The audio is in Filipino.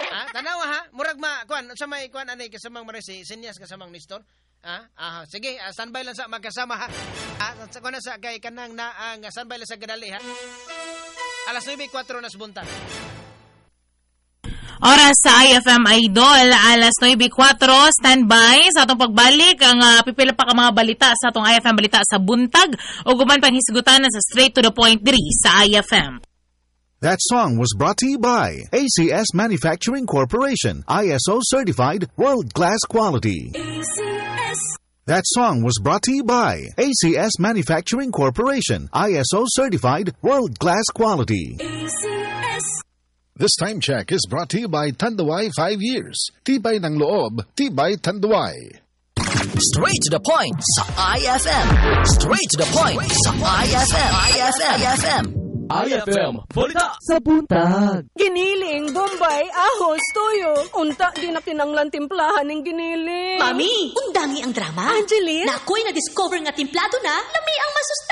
Tanawa ha, murag kuan sa may kuan anay kasamang maresi, sinyas kasamang Nestor. Sige, standby lang sa magkasama ha. Sa kuan sa kay kanang na ang standby lang sa gadali ha. Alas 9:04 na sa buntag. Oras sa IFM Idol, alas 9:04, standby sa atong pagbalik ang pipila pa ka mga balita sa atong IFM Balita sa buntag o guman pang hisgutan sa straight to the point diri sa IFM. That song was brought to you by ACS Manufacturing Corporation, ISO certified, world-class quality. ACS. That song was brought to you by ACS Manufacturing Corporation, ISO certified, world-class quality. ACS. This time check is brought to you by Tanduay 5 years. Tibay ng loob, tibay Tanduay. Straight to the point sa IFM. Straight to the point sa IFM. IFM. IFM, balita sa buntag. Giniling, Bombay, ahos, toyo. Unta, di na kinanglan timplahan ng giniling. Mami, undami ang drama. Angeline? Na ako'y na-discover nga timplado na, lami ang masusta.